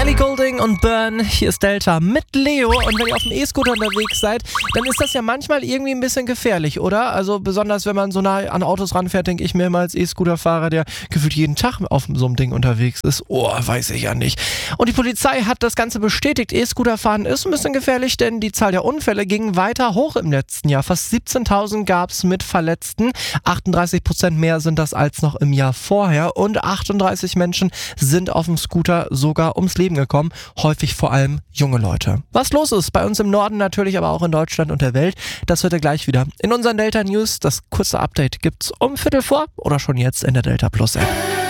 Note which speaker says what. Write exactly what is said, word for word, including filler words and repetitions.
Speaker 1: Ellie Goulding und Burn, hier ist Delta mit Leo. Und wenn ihr auf dem E-Scooter unterwegs seid, dann ist das ja manchmal irgendwie ein bisschen gefährlich, oder? Also besonders, wenn man so nah an Autos ranfährt, denke ich mir immer als E-Scooter-Fahrer, der gefühlt jeden Tag auf so einem Ding unterwegs ist. Oh, weiß ich ja nicht. Und die Polizei hat das Ganze bestätigt. E-Scooter-Fahren ist ein bisschen gefährlich, denn die Zahl der Unfälle ging weiter hoch im letzten Jahr. Fast siebzehntausend gab es mit Verletzten. achtunddreißig Prozent mehr sind das als noch im Jahr vorher. Und achtunddreißig Menschen sind auf dem Scooter sogar ums Leben gekommen, häufig vor allem junge Leute. Was los ist bei uns im Norden natürlich, aber auch in Deutschland und der Welt, das hört ihr gleich wieder in unseren Delta News. Das kurze Update gibt's um Viertel vor oder schon jetzt in der Delta Plus App.